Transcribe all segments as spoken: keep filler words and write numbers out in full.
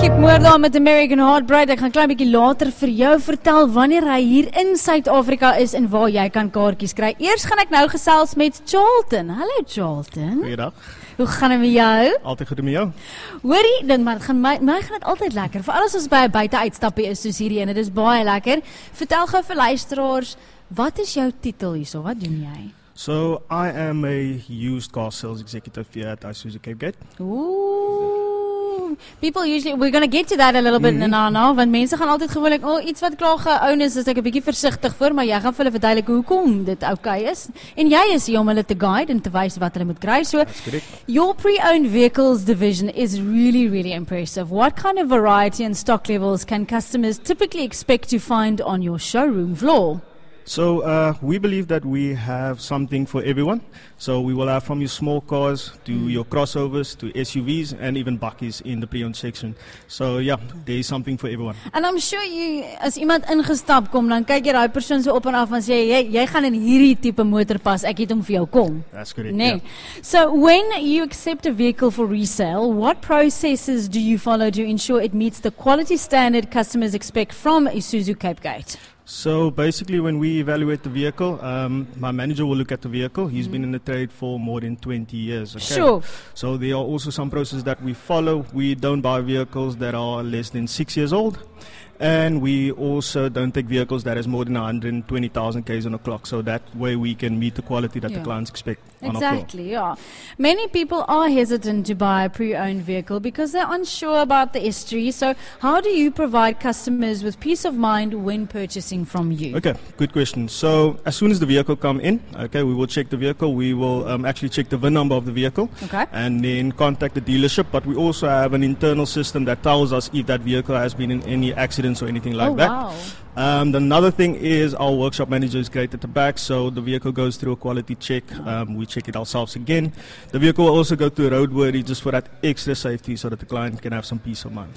Fliek Moordaal met American Heartbreak. Ek gaan klein bietjie later vir jou vertel wanneer hy hier in Suid-Afrika is en waar jy kan kaartjies kry. Eers gaan ek nou gesels met Charlton. Hallo Charlton. Goeiedag. Hoe gaan dit met jou? Altyd goed met jou. Hoorie, dan maar gaan my my gaan dit altyd lekker. Veral as ons by 'n buite-uitstappie is soos hierdie ene. Dit is baie lekker. Vertel gou vir luisteraars, wat is jou titel hierso? Wat doen jy? So I am a used car sales executive here at Isuzu Cape Gate. Ooh. People usually, we're going to get to that a little bit mm-hmm. now, now, want mense gaan altyd gewoonlik, oh, iets wat klaar geown is, is ek 'n bietjie versigtig voor, maar jy gaan vir hulle verduidelik hoekom dit okay is. En jy is hier om hulle te guide en te wys wat hulle moet kry. So, your pre-owned vehicles division is really, really impressive. What kind of variety and stock levels can customers typically expect to find on your showroom floor? So uh, we believe that we have something for everyone. So we will have from your small cars to mm. your crossovers to S U Vs and even bakkies in the pre-owned section. So yeah, there is something for everyone. And I'm sure you, as iemand ingestap kom, dan kyk jy daai persoon so op en af en sê jy jy gaan in hierdie tipe motor pas. Ek het hom vir jou kom. That's correct. Nee. Yeah. So when you accept a vehicle for resale, what processes do you follow to ensure it meets the quality standard customers expect from Isuzu Cape Gate? So basically when we evaluate the vehicle, um, my manager will look at the vehicle. He's mm. been in the trade for more than twenty years. Okay? Sure. So there are also some processes that we follow. We don't buy vehicles that are less than six years old. And we also don't take vehicles that has more than one hundred twenty thousand k's on the clock. So that way we can meet the quality that yeah. the clients expect. Exactly, yeah. Many people are hesitant to buy a pre-owned vehicle because they're unsure about the history. So how do you provide customers with peace of mind when purchasing from you? Okay, good question. So as soon as the vehicle come in, okay, we will check the vehicle. We will um, actually check the V I N number of the vehicle. Okay. And then contact the dealership. But we also have an internal system that tells us if that vehicle has been in any accidents or anything like oh, that. Wow. Um, the another thing is our workshop manager is great at the back, so the vehicle goes through a quality check. Um, we check it ourselves again. The vehicle will also go to roadworthy just for that extra safety so that the client can have some peace of mind.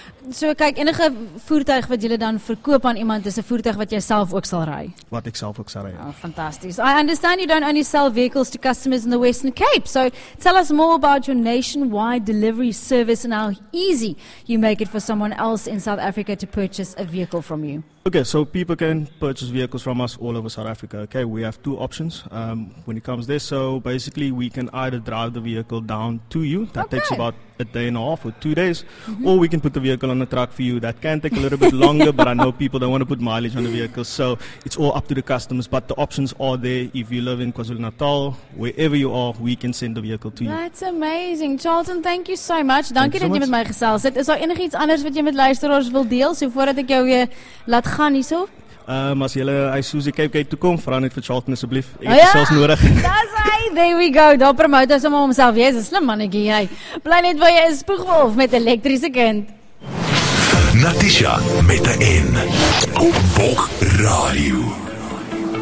So kyk, enige voertuig wat jy dan verkoop aan iemand is 'n voertuig wat jy self ook sal ry. Wat ek self ook sal ry. Oh, fantasties. I understand you don't only sell vehicles to customers in the Western Cape. So tell us more about your nationwide delivery service and how easy you make it for someone else in South Africa to purchase a vehicle from you. Okay, so people can purchase vehicles from us all over South Africa. Okay, we have two options um, when it comes there. So basically, we can either drive the vehicle down to you. That okay. takes about a day and a half or two days. Mm-hmm. Or we can put the vehicle on a truck for you. That can take a little bit longer, but I know people don't want to put mileage on the vehicle. So it's all up to the customers. But the options are there. If you live in KwaZulu-Natal, wherever you are, we can send the vehicle to you. That's amazing. Charlton, thank you so much. Dankie dat jy met my gesels het. Is daar enigiets anders wat jy met luisteraars wil deel? So voordat ek jou weer laat gaan hierso? Um, as jy by Isuzu Cape Gate toe kom, vra net vir Charlton asseblief. Ek oh, het ja, selfs nodig. That's right. There we go. Daar promote hy sommer homself. Jy is 'n slim mannetjie jy. Bly net waar jy is, Spoegwolf met elektriese kind. Natisha met 'n N op Bok Radio.